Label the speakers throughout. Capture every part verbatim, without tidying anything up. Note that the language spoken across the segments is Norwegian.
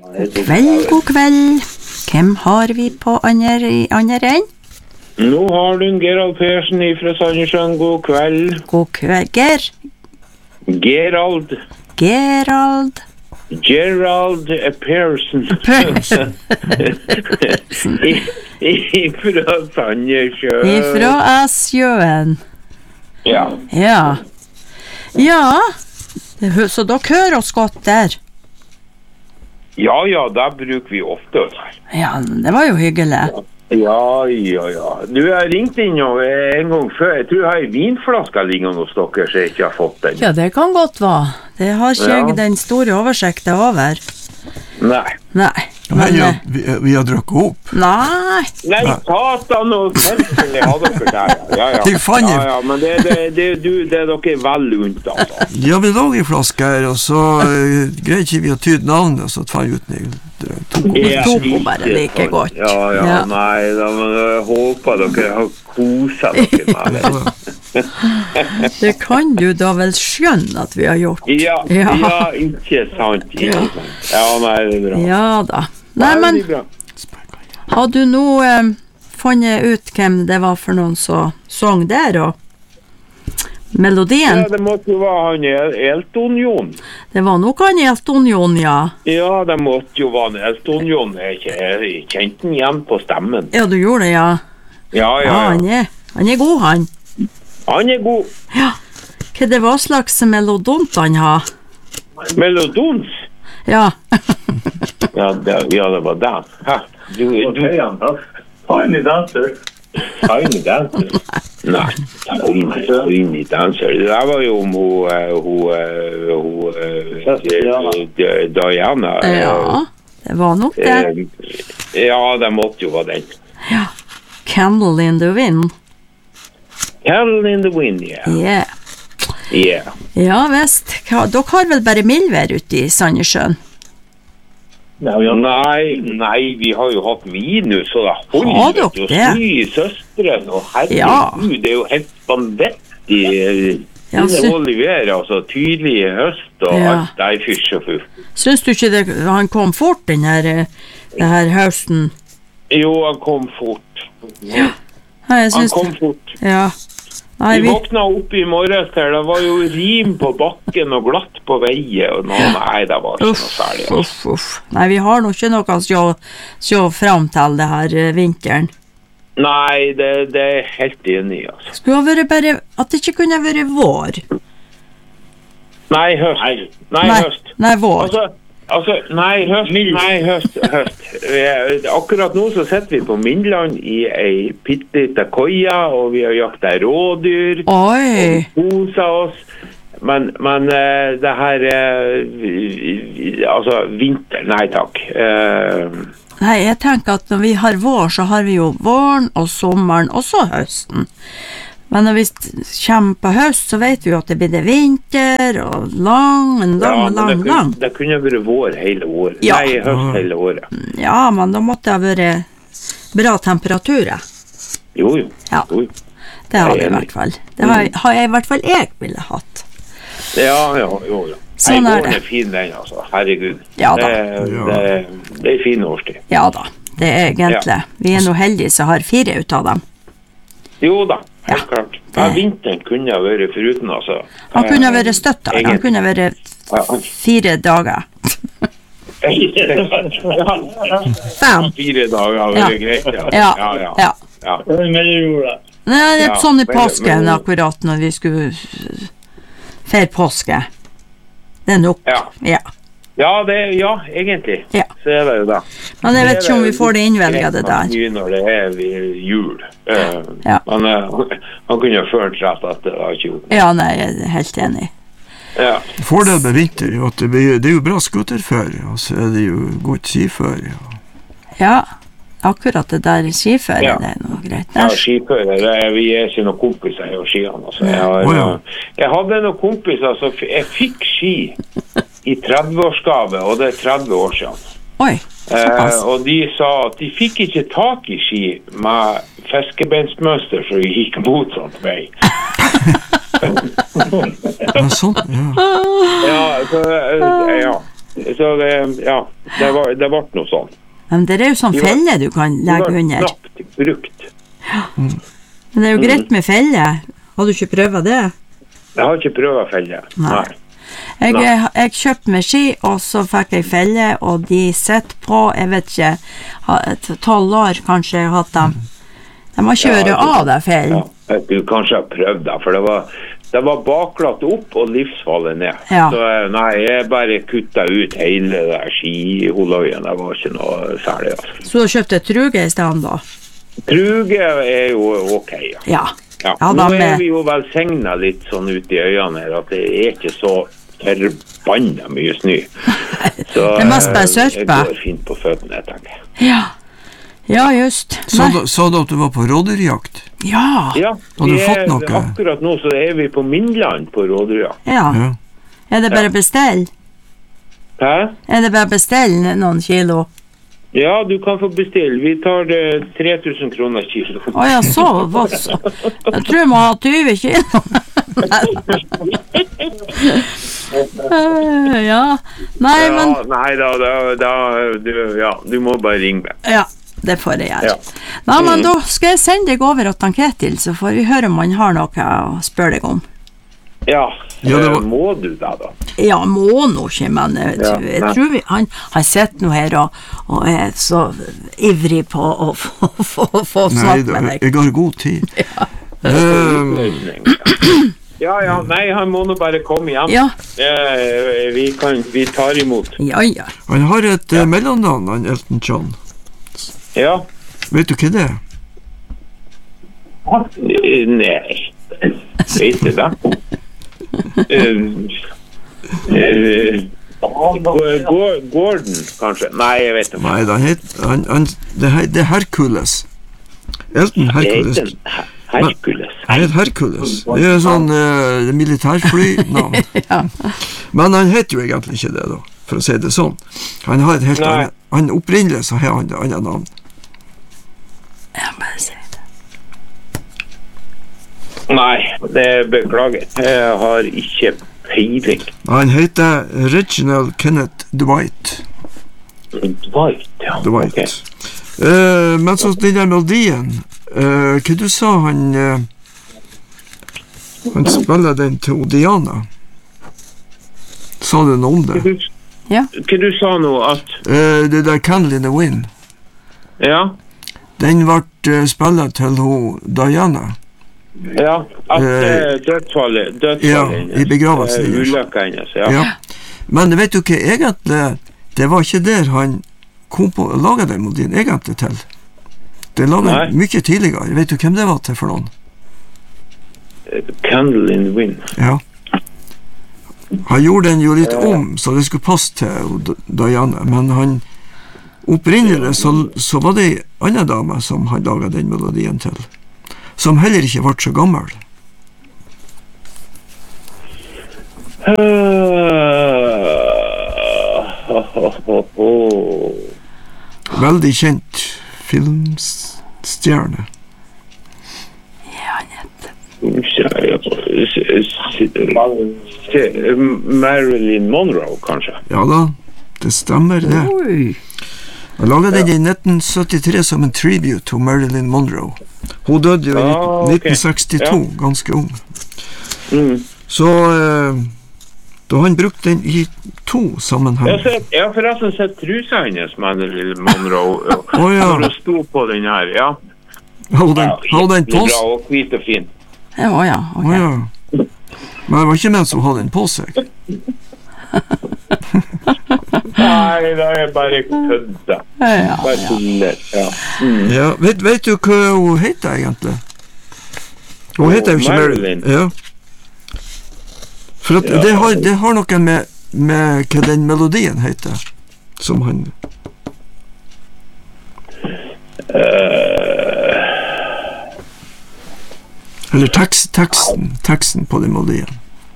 Speaker 1: God kveld, god kveld. Hvem har vi på andre, i andre enn?
Speaker 2: Nå har du en Gerald Persen fra Sandnessjøen. God kveld.
Speaker 1: God kveld, Ger.
Speaker 2: Gerald.
Speaker 1: Gerald.
Speaker 2: Gerald Persen.
Speaker 1: Persen.
Speaker 2: Fra Sandnessjøen.
Speaker 1: Fra Asjøen.
Speaker 2: Ja.
Speaker 1: Ja. Ja. Så dere hører oss godt der.
Speaker 2: Ja, ja, da bruker vi ofte.
Speaker 1: Ja, det var jo hyggelig.
Speaker 2: Ja, ja, ja. Du har ringt inn en gang før. Jeg tror jeg har en vinflaske liggende hos dere, så jeg ikke har fått den.
Speaker 1: Ja, det kan godt være. Det har ikke jeg
Speaker 2: Ja.
Speaker 1: den store oversikten over.
Speaker 2: Nei.
Speaker 1: Nei.
Speaker 3: Men,
Speaker 1: Men,
Speaker 3: ja,
Speaker 1: eh,
Speaker 3: vi, vi har drukket opp.
Speaker 1: nei.
Speaker 2: Nei, satan og selvfølgelig har dere der. Ja, ja.
Speaker 3: Jeg fant
Speaker 2: Ja, ja, men det, det, det, du, det er dere vel unnt, altså.
Speaker 3: Ja, vi lå i flaske her, og så uh, greide ikke vi å tyde navnet, og så fant jeg ut når jeg tok opp.
Speaker 1: Ja. tok hun bare like godt.
Speaker 2: Ja, ja,
Speaker 1: Ja.
Speaker 2: nei, da, men jeg håper dere har koset dere med det.
Speaker 1: Det kan du da vel skjønne at vi har gjort.
Speaker 2: Ja,
Speaker 1: Ja.
Speaker 2: ja, ikke sant, ikke
Speaker 1: Ja.
Speaker 2: sant. Ja, nei, det er bra.
Speaker 1: Ja da. Nei, men
Speaker 2: Veldig bra.
Speaker 1: har du nå eh, funnet ut hvem det var for noen som sang der, og melodien?
Speaker 2: Ja, det måtte jo være han El- Elton Jon.
Speaker 1: Det var nok han Elton Jon, ja.
Speaker 2: Ja, det måtte jo være han Elton Jon. Jeg kje- jeg kjente han igjen på stemmen.
Speaker 1: Ja, du gjorde det, ja.
Speaker 2: Ja,
Speaker 1: Ja,
Speaker 2: ja,
Speaker 1: han
Speaker 2: ja.
Speaker 1: er, han er god, han.
Speaker 2: Han er god.
Speaker 1: Ja. Hva det var slags melodont han har?
Speaker 2: Melodons.
Speaker 1: Ja.
Speaker 2: Ja, det, ja, det var det. Hæ? Du, du...
Speaker 4: Tiny dancer.
Speaker 2: Tiny dancer? Nei, tiny, tiny dancer. Det der var jo om hun, eh, hun, eh, hun, eh, Di- Diana. eh,
Speaker 1: Ja, det var nok det.
Speaker 2: eh, Ja, det måtte jo være den.
Speaker 1: Ja. Candle in the Wind.
Speaker 2: Candle in the Wind, ja.
Speaker 1: Yeah.
Speaker 2: Yeah.
Speaker 1: Ja, visst. Hva- Dere har vel bare mildvær ute i Sandnessjøen?
Speaker 2: Nei, nei, vi har jo hatt minus, og det
Speaker 1: Har
Speaker 2: holder
Speaker 1: dere
Speaker 2: til å
Speaker 1: det?
Speaker 2: sny i søsteren, og herregud,
Speaker 1: Ja.
Speaker 2: det er jo helt vanvittig. eh,
Speaker 1: Ja,
Speaker 2: Det
Speaker 1: sy-
Speaker 2: Oliver, altså tydelig i høst, og
Speaker 1: Ja.
Speaker 2: alt der fyrst og full.
Speaker 1: Syns du ikke det, han kom fort, den her, eh, den her høsten?
Speaker 2: Jo, han kom fort.
Speaker 1: Nei, jeg
Speaker 2: Han
Speaker 1: syns
Speaker 2: kom fort.
Speaker 1: Ja. Nei,
Speaker 2: Vi
Speaker 1: vi
Speaker 2: våkna opp i morges her, det var jo rim på bakken og glatt på veien, og nå, nei, det var ikke noe
Speaker 1: Uff,
Speaker 2: særlig. Altså.
Speaker 1: uff, uff. Nei, vi har nå ikke noe å se, se fram til det her eh, vinteren.
Speaker 2: Nei, det, det er jeg helt enig i, altså.
Speaker 1: Skulle ha vært bare at det ikke kunne vært vår.
Speaker 2: Nei, høst. Nei,
Speaker 1: Nei,
Speaker 2: høst.
Speaker 1: nei vår.
Speaker 2: Altså, altså, nei, høst, nei, høst, høst. Vi- Akkurat nå så sitter vi på Mindland i ei pittelita koja, og vi har jakta rådyr,
Speaker 1: Oi.
Speaker 2: kosa oss. Men, men eh, det her, eh, vi- vi- altså, vinter, nei takk. Eh,
Speaker 1: Nei, jeg tenker at når vi har vår, så har vi jo våren og sommeren, og så høsten. Men når vi st- kommer på høst, så vet vi jo at det blir det vinter, og lang, en lang,
Speaker 2: ja, men
Speaker 1: lang,
Speaker 2: det, kunne,
Speaker 1: lang.
Speaker 2: det kunne vært vår hele året.
Speaker 1: Ja.
Speaker 2: Nei, høst hele året.
Speaker 1: Ja, men da måtte det ha vært bra temperaturer.
Speaker 2: Jo, jo.
Speaker 1: Ja.
Speaker 2: jo, jo.
Speaker 1: Det har
Speaker 2: Jeg
Speaker 1: vi
Speaker 2: er
Speaker 1: i
Speaker 2: enig.
Speaker 1: hvert fall. Det har, har jeg i hvert fall jeg ville hatt.
Speaker 2: Ja, ja, jo, jo.
Speaker 1: Sånn
Speaker 2: Nei,
Speaker 1: er
Speaker 2: våren
Speaker 1: det.
Speaker 2: er fin den, altså. Herregud.
Speaker 1: Ja da.
Speaker 2: Det, det, det er fin årstid.
Speaker 1: Ja da, det er egentlig. Vi er nå heldige som har fire ut av dem.
Speaker 2: Jo da, helt
Speaker 1: Ja,
Speaker 2: klart. Ja, vinteren kunne ha vært foruten, altså.
Speaker 1: Han kunne ha
Speaker 2: Eh,
Speaker 1: vært støtta. Han
Speaker 2: egentlig.
Speaker 1: kunne ha vært
Speaker 2: Ja, han-
Speaker 1: fire dager. Fem.
Speaker 2: Fire dager har
Speaker 1: Ja.
Speaker 2: vært greit, ja.
Speaker 1: Ja,
Speaker 2: ja, ja.
Speaker 1: ja.
Speaker 2: ja.
Speaker 1: Nei, det er
Speaker 2: Ja,
Speaker 1: sånn i
Speaker 2: men-
Speaker 1: påsken
Speaker 2: men-
Speaker 1: akkurat når vi skulle feire påske. Det er nok.
Speaker 2: Ja.
Speaker 1: Ja.
Speaker 2: Ja, det, ja, egentlig.
Speaker 1: Ja.
Speaker 2: Så er det jo det.
Speaker 1: Men jeg vet ikke om vi får det innvelget, det
Speaker 2: Det
Speaker 1: der.
Speaker 2: er mye når det er ved jul. Eh,
Speaker 1: Ja.
Speaker 2: Men eh, han kunne ha ført rett at det var ikke gjort.
Speaker 1: Ja, nei, jeg er helt enig.
Speaker 2: Ja.
Speaker 3: Fordelen med vinter er jo at det, blir, det er jo bra skuterføre, og så er det jo godt skiføre.
Speaker 1: Ja, akkurat det der skiføre,
Speaker 2: Ja.
Speaker 1: det er noe greit.
Speaker 2: Ja,
Speaker 1: Der.
Speaker 2: skiføre, det er, vi er ikke noen kompiser i skiene. Altså. Jeg, har,
Speaker 3: Å, ja.
Speaker 2: jeg hadde noen kompiser, så f- jeg fikk ski i tretti-årsgave, og det er tretti år siden.
Speaker 1: Oi,
Speaker 2: Eh,
Speaker 1: såpass.
Speaker 2: og de sa at de fikk ikke tak i ski med fiskebeinsmønster som gikk motsatt vei.
Speaker 3: Men sånn, ja.
Speaker 2: Ja, så, eh, ja. Så det, ja, det var, det ble noe sånn.
Speaker 1: Men det er jo sånn
Speaker 2: De var-
Speaker 1: felle du kan legge
Speaker 2: Det
Speaker 1: under.
Speaker 2: var knapt brukt.
Speaker 1: Men det er jo greit med felle. Har du ikke prøvet det?
Speaker 2: Jeg har ikke prøvd å felle.
Speaker 1: Nei. Jeg,
Speaker 2: Nei.
Speaker 1: jeg, jeg kjøpte meg ski, og så fikk jeg felle, og de sitter på, jeg vet ikke, ha- et tolv år kanskje jeg har hatt dem. De har ikke vært av det fellen.
Speaker 2: Ja, du kanskje har prøvd det, for det var, det var baklatt opp og livsfallet ned.
Speaker 1: Ja.
Speaker 2: Så nei, jeg bare kuttet ut hele det der skiholøyen. Det var ikke noe særlig. Altså.
Speaker 1: Så du kjøpte truge i stedet da?
Speaker 2: Truge er jo ok, ja.
Speaker 1: Ja.
Speaker 2: Ja,
Speaker 1: Ja,
Speaker 2: nå
Speaker 1: da med-
Speaker 2: er vi jo velsignet litt sånn ut i øynene her, at det er ikke så forbannet mye snø. Så
Speaker 1: Det er mest bare
Speaker 2: eh,
Speaker 1: sørpe.
Speaker 2: det går fint på føttene, tenker jeg.
Speaker 1: Ja. Ja, just.
Speaker 3: Sa
Speaker 1: Nei.
Speaker 3: du, sa du at du var på rådyrjakt?
Speaker 1: Ja.
Speaker 2: Ja,
Speaker 3: Har du
Speaker 2: vi
Speaker 3: fått
Speaker 2: er,
Speaker 3: noe?
Speaker 2: akkurat nå så er vi på Mindland på rådyrjakt.
Speaker 1: Ja.
Speaker 3: Ja.
Speaker 1: Er det bare
Speaker 2: Ja.
Speaker 1: bestell?
Speaker 2: Hæ?
Speaker 1: Er det bare bestell noen kilo?
Speaker 2: Ja, du kan få bestille. Vi tar det tre tusen kroner kilo.
Speaker 1: Å ja, så voldsomt. Jeg tror jeg må ha tyve kilo. Eh, ja. Nei,
Speaker 2: Ja,
Speaker 1: men
Speaker 2: nei da, da, da du, ja, du må bare ringe meg.
Speaker 1: ja, det får jeg gjøre.
Speaker 2: Ja.
Speaker 1: Nei, men da skal jeg sende deg over til Ketil, så får vi høre om han har noe å spørre deg om.
Speaker 2: Ja,
Speaker 3: Ja, det
Speaker 2: eh,
Speaker 3: var-
Speaker 2: må du da da?
Speaker 1: Ja, må nå ikke, men jeg,
Speaker 2: Ja,
Speaker 1: jeg
Speaker 2: nei.
Speaker 1: tror vi, han har sett noe her og, og er så ivrig på å få, få, få
Speaker 3: Nei,
Speaker 1: snakke
Speaker 3: da,
Speaker 1: med deg.
Speaker 3: jeg har god tid. Um,
Speaker 2: Ja, ja, nei, han må nå bare komme igjen.
Speaker 1: Ja,
Speaker 2: Eh, vi, kan, vi tar imot.
Speaker 1: ja, ja.
Speaker 3: han har et ja. mellomnavn, han Elton John.
Speaker 2: Ja.
Speaker 3: Vet du hva det er?
Speaker 2: Eh, Nei, vet du det? Eh, eh, Gor- Gordon, kanskje? Nei, jeg vet ikke.
Speaker 3: Nei, han het, han, han, det, he- det er Hercules. Elton Hercules.
Speaker 2: Det heter Her- Hercules.
Speaker 3: Han het Hercules. Det er sånn uh, militærflynavn.
Speaker 1: Ja.
Speaker 3: Men han heter jo egentlig ikke det, da, for å si det sånn. Han har et helt
Speaker 2: Nei.
Speaker 3: annet, han opprinnelig så har han et annet navn.
Speaker 1: Jeg bare sier det.
Speaker 2: Nei, det beklager. Jeg har ikke peiling.
Speaker 3: Han heter Reginald Kenneth Dwight.
Speaker 2: Dwight, ja.
Speaker 3: Dwight.
Speaker 2: Ok.
Speaker 3: Eh, men så den der melodien, eh, hva du sa han, eh, han spiller den til Diana. Sa du noe om
Speaker 2: Hva
Speaker 3: det?
Speaker 2: du,
Speaker 1: Ja.
Speaker 2: hva du sa nå at...
Speaker 3: Eh, det der Candle in the Wind,
Speaker 2: Ja,
Speaker 3: den ble uh, spillet til hun Diana.
Speaker 2: ja. At
Speaker 3: Eh,
Speaker 2: eh, dødsfallet, dødsfallet
Speaker 3: ja,
Speaker 2: hennes,
Speaker 3: i begravelsen
Speaker 2: eh,
Speaker 3: hennes.
Speaker 2: Ulykka hennes, ja.
Speaker 3: Ja. Men vet du hva, egentlig, det var ikke der han kom på å lage den melodien egentlig til. Det laget
Speaker 2: Nei.
Speaker 3: mye tidligere. Vet du hvem det var til for noen?
Speaker 2: Candle in the Wind.
Speaker 3: Ja. Han gjorde den jo litt om, så det skulle passe til D- Diana, men han opprinnelig så, så var det en annen dame som han laget den melodien til, som heller ikke ble så gammel. Veldig kjent filmstjerne.
Speaker 1: Ja, nett.
Speaker 2: Marilyn Monroe, kanskje?
Speaker 3: Ja da, det stemmer det.
Speaker 1: Oi.
Speaker 3: Han laget den i nitten syttitre som en tribute til Marilyn Monroe. Hun døde jo i
Speaker 2: Ah, ok.
Speaker 3: nitten sekstito, ganske ung.
Speaker 2: Mm.
Speaker 3: Så eh, da han brukte den i to
Speaker 2: Jeg
Speaker 3: sammenheng.
Speaker 2: har sett- jeg har forresten sett trusa hennes, Marilyn Monroe,
Speaker 3: Å ja,
Speaker 2: når hun sto på den her, ja.
Speaker 3: hadde den,
Speaker 2: Ja,
Speaker 3: hadde den
Speaker 2: skikkelig
Speaker 3: på
Speaker 2: bra
Speaker 3: seg?
Speaker 2: og hvit og fin.
Speaker 1: Ja, å ja, ok.
Speaker 3: Å ja. Men det var ikke mens hun hadde den på seg.
Speaker 2: Nei, det er bare kødda.
Speaker 1: Ja, ja,
Speaker 2: Bare
Speaker 1: ja.
Speaker 2: tuller, ja. Mm.
Speaker 3: Ja, vet, vet du hva hun heter egentlig? Hun
Speaker 2: Å,
Speaker 3: heter jo ikke
Speaker 2: Marilyn.
Speaker 3: Marilyn. Ja. For at
Speaker 2: Ja.
Speaker 3: det, har, det har noe med, med hva den melodien heter, som han...
Speaker 2: Eh,
Speaker 3: Eller tekst, teksten, teksten på den melodien.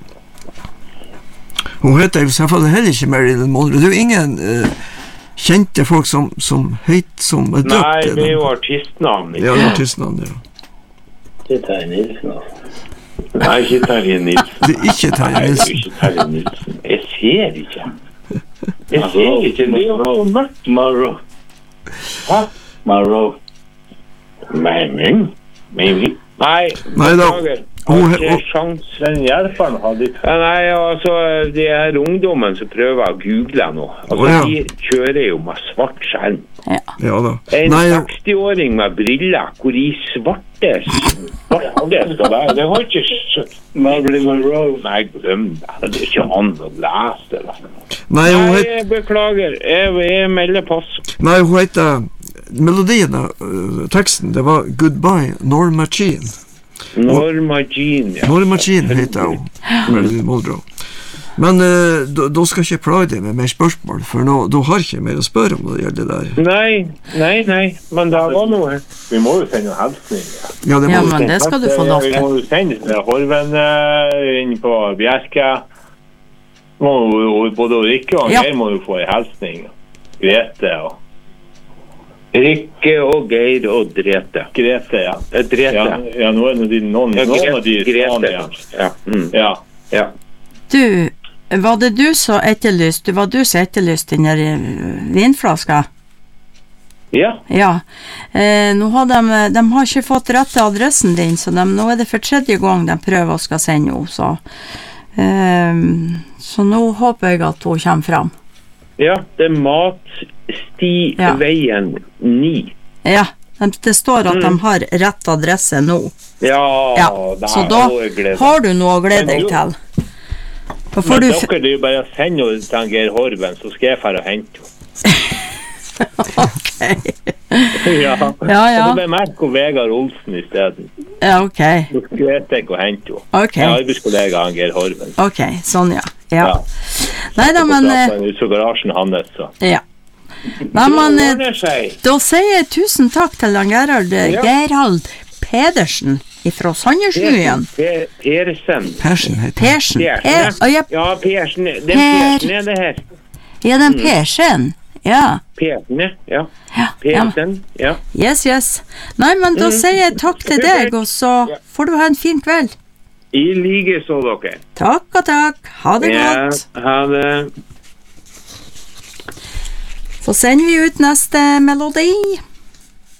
Speaker 3: Hun heter jo selvfølgelig heller ikke Marilyn Monroe. Det er jo ingen eh, kjente folk som, som heter, som er døpt.
Speaker 2: Nei,
Speaker 3: til
Speaker 2: det er
Speaker 3: den.
Speaker 2: jo artistnavn. ikke?
Speaker 3: Ja, det er artistnavn, ja.
Speaker 4: Det er Nilsen, altså.
Speaker 2: Nei, ikke Terje Nilsen.
Speaker 3: Det er ikke Terje
Speaker 2: Nei, det er
Speaker 3: Nilsen.
Speaker 2: ikke Terje Nilsen. Jeg ser ikke. Jeg ser ikke, det er jo mørkt.
Speaker 4: Marrow.
Speaker 2: Hæ?
Speaker 4: Marrow.
Speaker 2: Men, men, men, nei,
Speaker 3: Nei da.
Speaker 2: beklager.
Speaker 3: Hun-
Speaker 2: Har ikke
Speaker 3: hun-
Speaker 2: sjans.
Speaker 4: Den hjelperen hadde ikke.
Speaker 2: Ja, nei, altså, de her ungdommen som prøver å google nå, altså,
Speaker 3: Å, ja.
Speaker 2: de kjører jo med svart skjerm.
Speaker 3: Ja da.
Speaker 2: En
Speaker 3: Nei,
Speaker 2: seksti-åring med briller, hvor i svarte, svarte skal være. Det har ikke skjønt.
Speaker 4: Marilyn Monroe.
Speaker 2: Nei, glem det. Det er ikke han å lese det.
Speaker 3: nei, hun
Speaker 2: Nei,
Speaker 3: het,
Speaker 2: jeg beklager. Jeg, jeg melder pass.
Speaker 3: nei, hun heter melodien av øh, teksten, det var Goodbye Norma Jean.
Speaker 2: Norma Jean, ja.
Speaker 3: Norma Jean heter hun. Marilyn Monroe. Men øh, da, da skal jeg ikke plage deg med mer spørsmål, for nå, da har jeg ikke mer å spørre om når det gjelder det der.
Speaker 2: Nei, nei, nei, men det var noe.
Speaker 4: Vi må jo sende en hilsning.
Speaker 3: Ja, det må
Speaker 1: Ja,
Speaker 3: du.
Speaker 1: men det skal du få lov
Speaker 4: Vi
Speaker 1: til.
Speaker 4: må jo sende til Horven uh, inn på Bjerke. Må jo, både Rikke og
Speaker 1: Ja.
Speaker 4: Geir må jo få en hilsning. Grete og
Speaker 2: Rikke og Geir og Drete.
Speaker 4: Grete, ja.
Speaker 2: Eh, Drete.
Speaker 4: Ja, ja nå er det de, noen,
Speaker 2: Ja,
Speaker 4: noen av de
Speaker 2: Grete.
Speaker 4: sånn, ja.
Speaker 2: Ja. Mm.
Speaker 4: Ja.
Speaker 2: Ja.
Speaker 1: Du, var det du som etterlyste, var du som etterlyste den der eh, vinflaska?
Speaker 2: Ja.
Speaker 1: Ja. Eh, nå har de, de har ikke fått rett til adressen din, så de, nå er det for tredje gang de prøver å skal sende henne, så eh, så nå håper jeg at hun kommer fram.
Speaker 2: Ja, det er Matstiveien ni.
Speaker 1: Ja, de- det står at de har rett adresse nå.
Speaker 2: Ja,
Speaker 1: Ja,
Speaker 2: det
Speaker 1: så
Speaker 2: er
Speaker 1: da
Speaker 2: noe glede.
Speaker 1: har du noe å glede deg til. Da får
Speaker 4: Men
Speaker 1: du f-
Speaker 4: dere, det er jo bare å sende henne til Geir Horven, så skal jeg fære og hente
Speaker 1: Ok.
Speaker 4: henne. ja.
Speaker 1: Ja, ja.
Speaker 4: Og det ble merke og Vegard Olsen i stedet.
Speaker 1: Ja, ok.
Speaker 4: Så skal jeg ikke å hente henne.
Speaker 1: Ok,
Speaker 4: Jeg er arbeidskollega han Geir Horven.
Speaker 1: ok, sånn ja. Ja.
Speaker 4: Ja.
Speaker 1: Nei da, men eh,
Speaker 4: Ut fra garasjen hans, så.
Speaker 1: ja. Nei, men
Speaker 2: Det
Speaker 1: eh,
Speaker 2: ordner seg.
Speaker 1: da sier jeg tusen takk til han Gerhard eh,
Speaker 2: Ja.
Speaker 1: Gerhard Pedersen fra Sandersnyen.
Speaker 2: Per- Persen.
Speaker 3: Persen heter han.
Speaker 1: Persen.
Speaker 2: Persen,
Speaker 1: Per,
Speaker 2: ja.
Speaker 1: og jeg,
Speaker 2: Ja, Persen. Det
Speaker 1: Per-
Speaker 2: er Persen er det her.
Speaker 1: ja, den Persen. Ja.
Speaker 2: Persen, ja.
Speaker 1: Ja. ja.
Speaker 2: Persen, ja.
Speaker 1: Yes, yes. Nei, men da sier jeg takk til deg, og så får du ha en fin kveld.
Speaker 2: I like så dere.
Speaker 1: Takk og takk. Ha det
Speaker 2: Ja,
Speaker 1: godt.
Speaker 2: ha det.
Speaker 1: Så sender vi ut neste melodi.